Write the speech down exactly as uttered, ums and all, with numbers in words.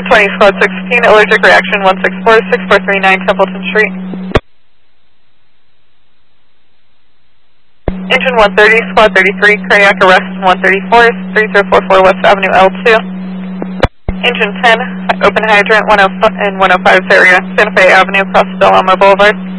one twenty, Squad sixteen, allergic reaction one six four, six four three nine Templeton Street. Engine one thirty, Squad thirty-three, cardiac arrest one thirty-four, three zero four four West Avenue L two. Engine ten, open hydrant one oh five in one oh five's area, Santa Fe Avenue across Del Alma Boulevard.